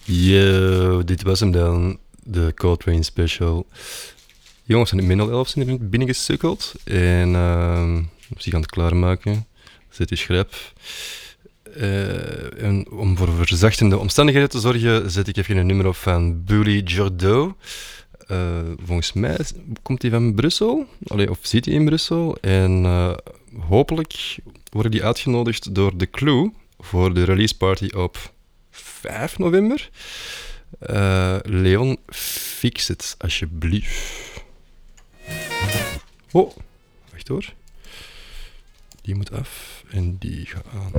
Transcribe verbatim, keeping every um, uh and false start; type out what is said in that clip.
Yo, dit was hem dan. De Coltrane Special. Jongens van de Minel elf zijn er binnengesukkeld. En uh, zich aan het klaarmaken. Zet die schrap. Uh, en om voor verzachtende omstandigheden te zorgen, zet ik even een nummer op van Bully Jordo. Uh, volgens mij komt hij van Brussel. Allee, of zit hij in Brussel. En uh, hopelijk worden die uitgenodigd door The Clue voor de release party op vijf november. Uh, Leon, fix het alsjeblieft. Oh, wacht hoor. Die moet af en die gaat aan.